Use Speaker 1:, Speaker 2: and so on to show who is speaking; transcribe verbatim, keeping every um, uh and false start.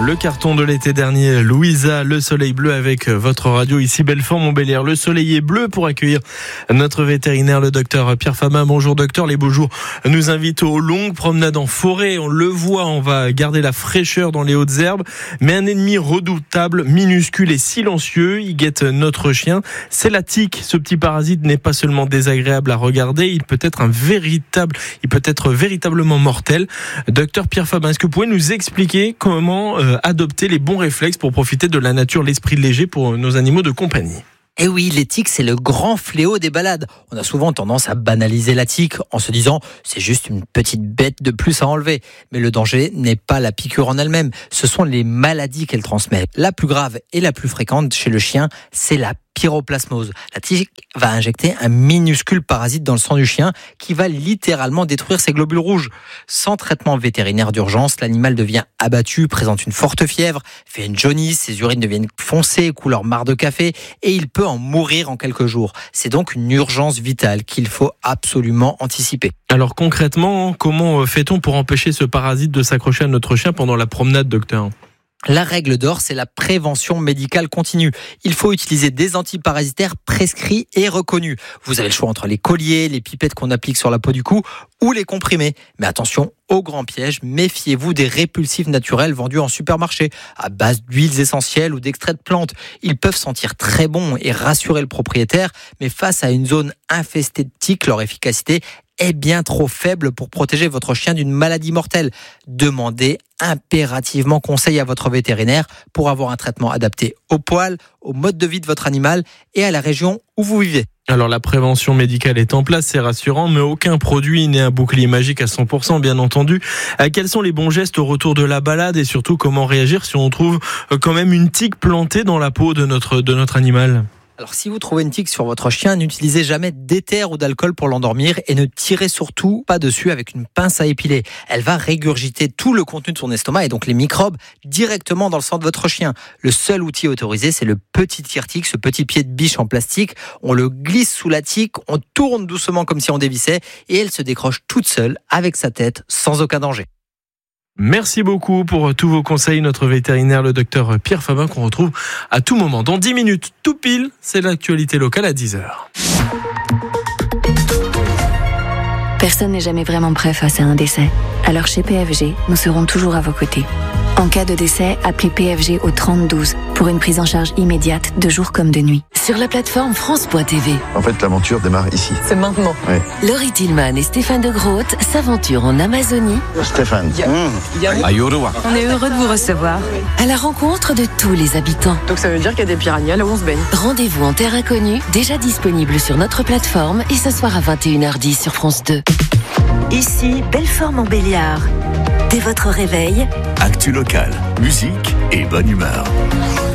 Speaker 1: Le carton de l'été dernier, Louisa, le soleil bleu avec votre radio ici Belfort-Montbéliard. Le soleil est bleu pour accueillir notre vétérinaire, le docteur Pierre Fabin. Bonjour docteur, les beaux jours nous invitent aux longues promenades en forêt. On le voit, on va garder la fraîcheur dans les hautes herbes. Mais un ennemi redoutable, minuscule et silencieux, il guette notre chien. C'est la tique. Ce petit parasite n'est pas seulement désagréable à regarder, il peut être un véritable, il peut être véritablement mortel. Docteur Pierre Fabin, est-ce que vous pouvez nous expliquer comment euh, adopter les bons réflexes pour profiter de la nature, l'esprit léger pour nos animaux de compagnie?
Speaker 2: Eh oui, les tiques, c'est le grand fléau des balades. On a souvent tendance à banaliser la tique en se disant « c'est juste une petite bête de plus à enlever ». Mais le danger n'est pas la piqûre en elle-même, ce sont les maladies qu'elle transmet. La plus grave et la plus fréquente chez le chien, c'est la pyroplasmose. La tique va injecter un minuscule parasite dans le sang du chien qui va littéralement détruire ses globules rouges. Sans traitement vétérinaire d'urgence, l'animal devient abattu, présente une forte fièvre, fait une jaunisse, ses urines deviennent foncées, couleur marc de café et il peut en mourir en quelques jours. C'est donc une urgence vitale qu'il faut absolument anticiper.
Speaker 1: Alors concrètement, comment fait-on pour empêcher ce parasite de s'accrocher à notre chien pendant la promenade, docteur ?
Speaker 2: La règle d'or, c'est la prévention médicale continue. Il faut utiliser des antiparasitaires prescrits et reconnus. Vous avez le choix entre les colliers, les pipettes qu'on applique sur la peau du cou ou les comprimés. Mais attention, au grand piège, méfiez-vous des répulsifs naturels vendus en supermarché à base d'huiles essentielles ou d'extraits de plantes. Ils peuvent sentir très bon et rassurer le propriétaire, mais face à une zone infestée de tiques, leur efficacité est bien trop faible pour protéger votre chien d'une maladie mortelle. Demandez impérativement conseil à votre vétérinaire pour avoir un traitement adapté au poil, au mode de vie de votre animal et à la région où vous vivez.
Speaker 1: Alors la prévention médicale est en place, c'est rassurant, mais aucun produit n'est un bouclier magique à cent pour cent, bien entendu. Quels sont les bons gestes au retour de la balade et surtout comment réagir si on trouve quand même une tique plantée dans la peau de notre, de notre animal ?
Speaker 2: Alors si vous trouvez une tique sur votre chien, n'utilisez jamais d'éther ou d'alcool pour l'endormir et ne tirez surtout pas dessus avec une pince à épiler. Elle va régurgiter tout le contenu de son estomac et donc les microbes directement dans le sang de votre chien. Le seul outil autorisé, c'est le petit tire-tique, ce petit pied de biche en plastique. On le glisse sous la tique, on tourne doucement comme si on dévissait et elle se décroche toute seule avec sa tête sans aucun danger.
Speaker 1: Merci beaucoup pour tous vos conseils, notre vétérinaire, le docteur Pierre Fabin, qu'on retrouve à tout moment. Dans dix minutes, tout pile, c'est l'actualité locale à dix heures.
Speaker 3: Personne n'est jamais vraiment prêt face à un décès. Alors chez P F G, nous serons toujours à vos côtés. En cas de décès, appelez P F G au trente douze pour une prise en charge immédiate de jour comme de nuit.
Speaker 4: Sur la plateforme France point T V.
Speaker 5: En fait, l'aventure démarre ici.
Speaker 4: C'est maintenant.
Speaker 5: Oui.
Speaker 4: Laurie Tillman et Stéphane de Groot s'aventurent en Amazonie.
Speaker 5: Stéphane. Mmh.
Speaker 6: On est heureux de vous recevoir.
Speaker 4: À la rencontre de tous les habitants.
Speaker 6: Donc ça veut dire qu'il y a des piranhas là où on se baigne.
Speaker 4: Rendez-vous en terre inconnue, déjà disponible sur notre plateforme et ce soir à vingt et une heures dix sur France deux.
Speaker 7: Ici, Belfort-Montbéliard. Dès votre réveil,
Speaker 8: actu local, musique et bonne humeur.